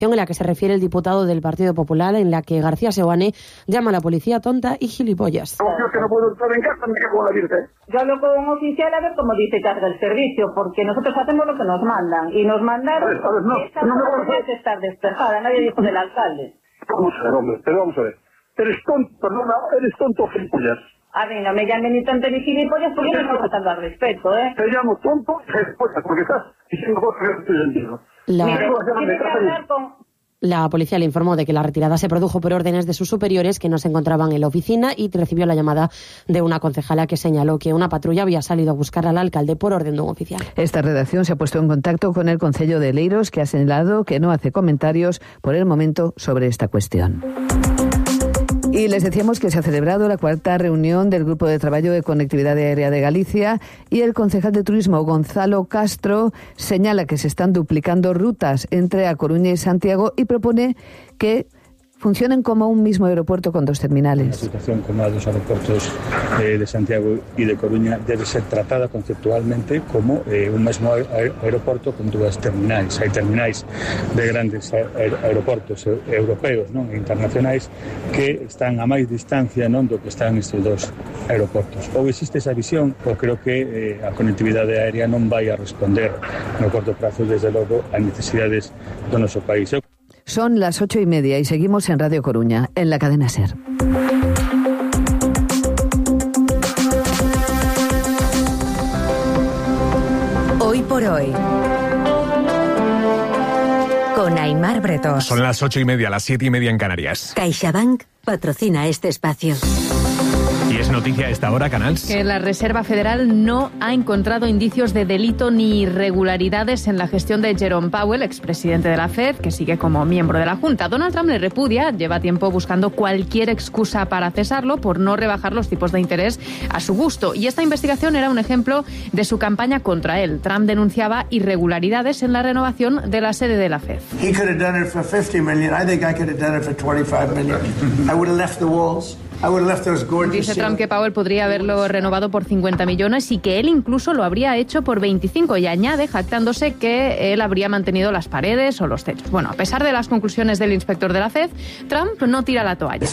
en la que se refiere el diputado del Partido Popular, en la que García Seoane llama a la policía tonta y gilipollas. Yo que no puedo estar en casa, me cago en la Virgen. Yo hablo con un oficial a ver cómo dice que haga el servicio, porque nosotros hacemos lo que nos mandan, y nos mandaron esta no puede estar despejada, nadie dijo del alcalde. Vamos a ver, hombre, pero vamos a ver. Eres tonto, gilipollas. A mí no me llamen ni tonto ni gilipollas porque no me está faltando al respeto, ¿eh? Te llamo tonto y gilipollas porque estás diciendo cosas que no estoy entendiendo. La policía le informó de que la retirada se produjo por órdenes de sus superiores que no se encontraban en la oficina y recibió la llamada de una concejala que señaló que una patrulla había salido a buscar al alcalde por orden de un oficial. Esta redacción se ha puesto en contacto con el Concello de Leiros, que ha señalado que no hace comentarios por el momento sobre esta cuestión. Y les decíamos que se ha celebrado la 4ª reunión del Grupo de Trabajo de Conectividad Aérea de Galicia y el concejal de Turismo, Gonzalo Castro, señala que se están duplicando rutas entre A Coruña y Santiago y propone que funcionen como un mismo aeropuerto con 2 terminales. La situación como la de los aeropuertos de Santiago y de Coruña debe ser tratada conceptualmente como un mismo aeropuerto con 2 terminais. Hai terminais de grandes aeropuertos europeos, non, e internacionais que están a máis distancia, non, do que están estes 2 aeropuertos. Ou existe esa visión, ou creo que a conectividade aérea non vai a responder no corto prazo, desde logo, ás necesidades do noso país. Son las 8:30 y seguimos en Radio Coruña, en la cadena SER. Hoy por hoy, con Aimar Bretós. Son las 8:30, las 7:30 en Canarias. CaixaBank patrocina este espacio. Y es noticia a esta hora, Canals. Que la Reserva Federal no ha encontrado indicios de delito ni irregularidades en la gestión de Jerome Powell, expresidente de la Fed, que sigue como miembro de la Junta. Donald Trump le repudia, lleva tiempo buscando cualquier excusa para cesarlo por no rebajar los tipos de interés a su gusto. Y esta investigación era un ejemplo de su campaña contra él. Trump denunciaba irregularidades en la renovación de la sede de la Fed. He could have done it for $50 million. I think I could have done it for $25 million. I would have left the walls. Dice Trump que Powell podría haberlo renovado por 50 millones y que él incluso lo habría hecho por 25, y añade, jactándose, que él habría mantenido las paredes o los techos. Bueno, a pesar de las conclusiones del inspector de la Fed, Trump no tira la toalla.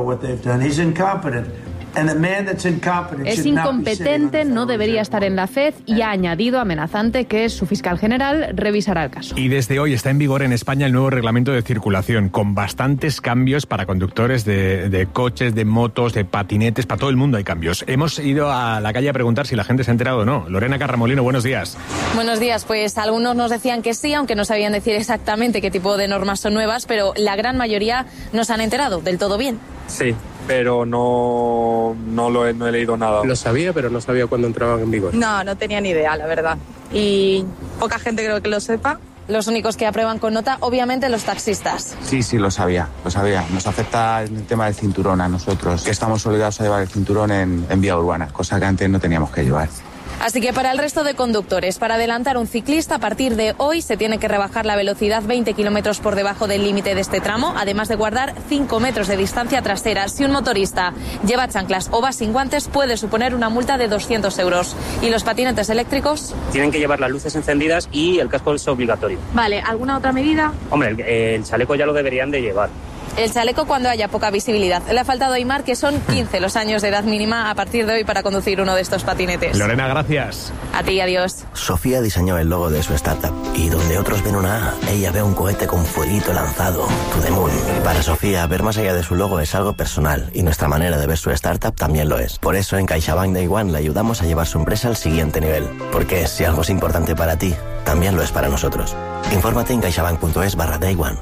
Es incompetente, no debería estar en la Fed, y ha añadido, amenazante, que su fiscal general revisará el caso. Y desde hoy está en vigor en España el nuevo reglamento de circulación, con bastantes cambios para conductores de coches, de motos, de patinetes. Para todo el mundo hay cambios. Hemos ido a la calle a preguntar si la gente se ha enterado o no. Lorena Carramolino, buenos días. Buenos días. Pues algunos nos decían que sí, aunque no sabían decir exactamente qué tipo de normas son nuevas, pero la gran mayoría no se han enterado del todo bien. Sí, pero no he leído nada. Lo sabía, pero no sabía cuándo entraban en vigor. No tenía ni idea, la verdad. Y poca gente creo que lo sepa. Los únicos que aprueban con nota, obviamente, los taxistas. Sí, lo sabía. Nos afecta el tema del cinturón a nosotros, que estamos obligados a llevar el cinturón en vía urbana, cosa que antes no teníamos que llevar. Así que para el resto de conductores, para adelantar a un ciclista, a partir de hoy se tiene que rebajar la velocidad 20 kilómetros por debajo del límite de este tramo, además de guardar 5 metros de distancia trasera. Si un motorista lleva chanclas o va sin guantes, puede suponer una multa de 200 euros. ¿Y los patinetes eléctricos? Tienen que llevar las luces encendidas y el casco es obligatorio. Vale, ¿alguna otra medida? Hombre, el chaleco ya lo deberían de llevar. El chaleco cuando haya poca visibilidad. Le ha faltado a Aimar que son 15 los años de edad mínima a partir de hoy para conducir uno de estos patinetes. Lorena, gracias. A ti, adiós. Sofía diseñó el logo de su startup y donde otros ven una A, ella ve un cohete con fueguito lanzado, to the moon. Para Sofía, ver más allá de su logo es algo personal y nuestra manera de ver su startup también lo es. Por eso en CaixaBank Day One le ayudamos a llevar su empresa al siguiente nivel. Porque si algo es importante para ti, también lo es para nosotros. Infórmate en caixabank.es/Day One.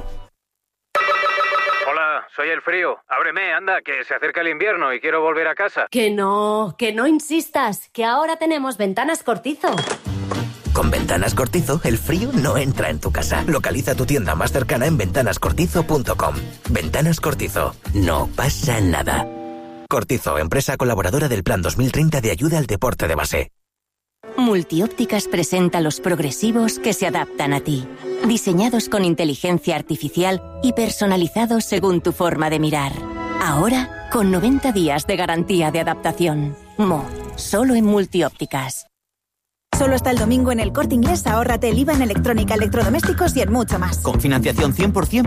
Soy el frío. Ábreme, anda, que se acerca el invierno y quiero volver a casa. Que no insistas, que ahora tenemos Ventanas Cortizo. Con Ventanas Cortizo, el frío no entra en tu casa. Localiza tu tienda más cercana en ventanascortizo.com. Ventanas Cortizo. No pasa nada. Cortizo, empresa colaboradora del Plan 2030 de ayuda al deporte de base. Multiópticas presenta los progresivos que se adaptan a ti. Diseñados con inteligencia artificial y personalizados según tu forma de mirar. Ahora, con 90 días de garantía de adaptación. Solo en Multiópticas. Solo hasta el domingo en El Corte Inglés ahórrate el IVA en electrónica, electrodomésticos y en mucho más. Con financiación 100%